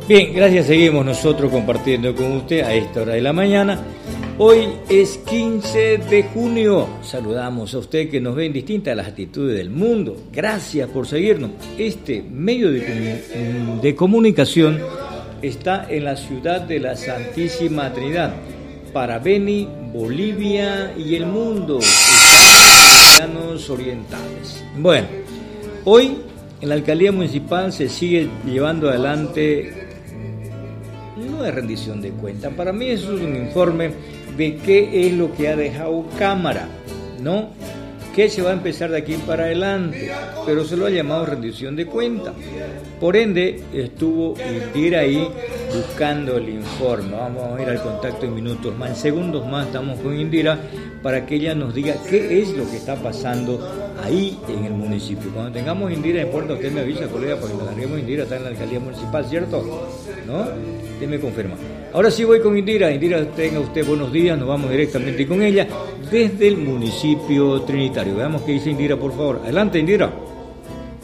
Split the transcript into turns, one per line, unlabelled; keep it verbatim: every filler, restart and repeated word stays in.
Bien, gracias, seguimos nosotros compartiendo con usted a esta hora de la mañana. Hoy es quince de junio, saludamos a usted que nos ve en distintas las actitudes del mundo. Gracias por seguirnos. Este medio de, de comunicación está en la ciudad de la Santísima Trinidad, para Beni, Bolivia y el mundo, estados orientales. Bueno, hoy en la alcaldía municipal se sigue llevando adelante, no es rendición de cuentas, para mí eso es un informe de qué es lo que ha dejado Cámara, ¿no? Que se va a empezar de aquí para adelante, pero se lo ha llamado rendición de cuentas. Por ende, estuvo Indira ahí buscando el informe. Vamos a ir al contacto en minutos más, en segundos más estamos con Indira para que ella nos diga qué es lo que está pasando ahí en el municipio. Cuando tengamos Indira en puerta, usted me avisa, colega, para que nos larguemos. Indira está en la alcaldía municipal, ¿cierto? ¿No? Usted me confirma. Ahora sí voy con Indira. Indira, tenga usted buenos días, nos vamos directamente con ella desde el municipio trinitario. Veamos qué dice Indira, por favor. Adelante, Indira.